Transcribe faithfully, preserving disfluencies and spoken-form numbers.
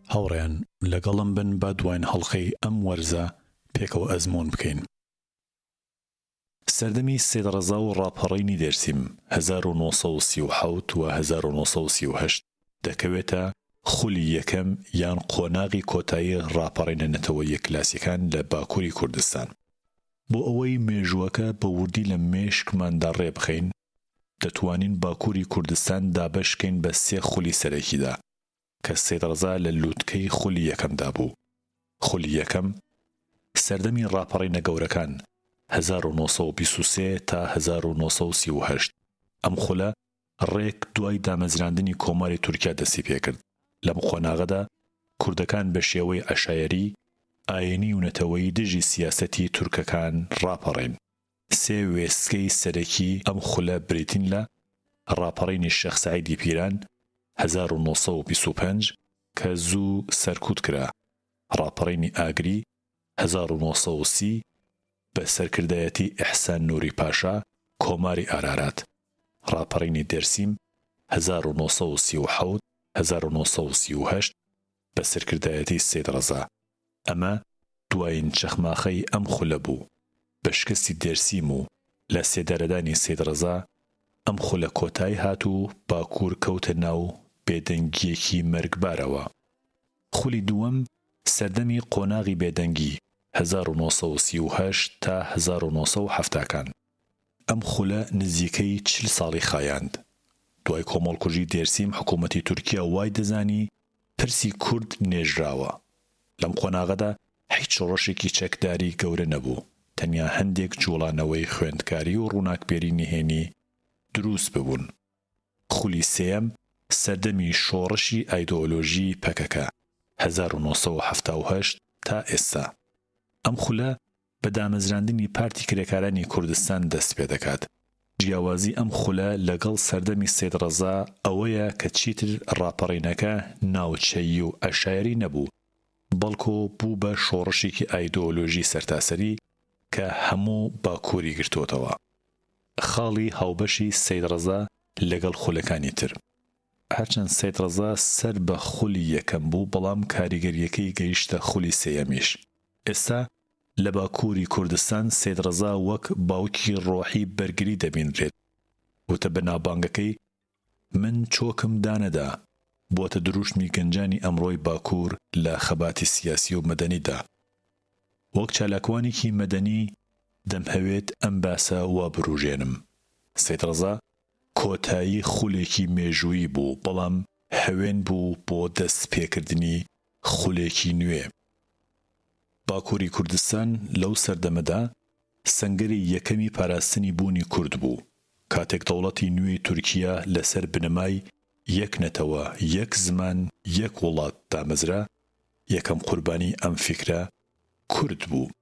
هاوڕێیان لەگەڵم بن با دوایین هەڵقەی ئەم وەرزە پێکەوە ئەزمون بکەین. سەردەمی سید ڕەزا و ڕاپەڕینی دەرسیم هەزار و نۆ سەد و سی و حەوت و هەزار و نۆ سەد و سی و هەشت دەکەوێتە خولی یەکەم یان قۆناغی کۆتایی ڕاپەڕینە نەتەوەیە کلاسیکان لە باکووری کوردستان. بۆ ئەوەی مێژووەکە بە وردی لە مێشکماندا ڕێبخەین دەتوانین باکووری کوردستان دابەشکەین بە سێ خولی سەرەکیدا کە سید ڕەزا لە لووتکەی خولی یەکەمدا بوو. خولی یەکەم سەردەمی ڕاپەڕینە گەورەکان هەزار و نۆ سەد و بیست و سێ تا هەزار و نۆ سەد و سی و هەشت. ئەم خولە ڕێک دوای دامەزراندنی کۆماری تورکیا دەستی پێکرد. لەم قۆناغەدا کوردەکان بە شێوەی عەشایەری ئاینی و نەتەوەیی دژی سیاسەتی تورکەکان ڕاپەڕین. سێ وێستگەی سەرەکی ئەم خولە بریتین لە ڕاپەڕینی شێخ سەعیدی پیران هەزار و نۆ سەد و بیست و پێنج کە زوو سەرکوت کرا، ڕاپەڕینی ئاگری هەزار و نۆ سەد و سی بە سەرکردایەتی ئیحسان نووری پاشا کۆماری ئارارات، ڕاپەڕینی دەرسیم هەزار و نۆ سەد و سی و حەوت هەزار و نۆ سەد و سی و هەشت بە سەرکردایەتی سید ڕەزا. ئەمە دوایین چەخماخەی ئەم خولە بوو. بە شکستی دەرسیم و لە سێدەرەدانی سید ڕەزا ئەم خولە کۆتایی هات و باکوور کەوتە ناو بێدەنگیەکی مەرگبارەوە. خولی دووەم سەردەمی قۆناغی بێدەنگی هەزار و نۆ سەد و سی و هەشت تا هەزار و نۆ سەد و حەفتاکان. ئەم خولە نزیکەی چل ساڵی خایاند. دوای کۆمەڵکوژی دەرسیم حکوومەتی تورکیا وای دەزانی پرسی کورد نێژراوە. لەم قۆناغەدا هیچ ڕۆژێکی چەکداری گەورە نەبوو، تەنیا هەندێک جوڵانەوەی خوێندکاری و ڕووناکبێری نهێنی دروست ببوون. خولی سێیەم سەردەمی شۆڕشی ئایدۆلۆژی پەکەکە هەزار و نۆ سەد و حەفتا و هەشت تا ئێستا. ئەم خولە بە دامەزراندنی پارتی کرێکارانی کوردستان دەست پێ دەکات. جیاوازی ئەم خولە لەگەڵ سەردەمی سید ڕەزا ئەوەیە کە چیتر ڕاپەڕینەکە ناوچەیی و عەشایەری نەبوو، بەڵکو بوو بە شۆڕشێکی ئایدۆلۆژی سەرتاسەری کە هەموو باکووری گرتوتەوە. خاڵی هاوبەشی سید ڕەزا لەگەڵ خولەکانی تر. هەرچەند سید ڕەزا سەر بە خولی یەکەم بوو بەڵام کاریگەریەکەی گەیشتە خولی سێیەمیش. ئێستا لە باکووری کوردستان سید ڕەزا وەک باوکی ڕۆحی بەرگری دەبینرێت. وتە بەناوبانگەکەی من چۆکم دانەدا بۆتە دروشمی گەنجانی ئەمڕۆی باکوور لە خەباتی سیاسی و مەدەنیدا. وەک چالاکوانێکی مەدەنی دەمهەوێت ئەم باسە وا بڕوژێنم. سید ڕەزا کۆتایی خولێکی مێژوویی بوو بەڵام هەوێن بوو بۆ دەست پێکردنی خولێکی نوێ. باکووری کوردستان لەو سەردەمەدا سەنگەری یەکەمی پاراستنی بوونی کورد بوو، کاتێک دەوڵەتی نوێی تورکیا لەسەر بنەمای یەک نەتەوە یەک زمان یەک وڵات دامەزرا. یەکەم قوربانی ئەم فیکرە کورد بوو.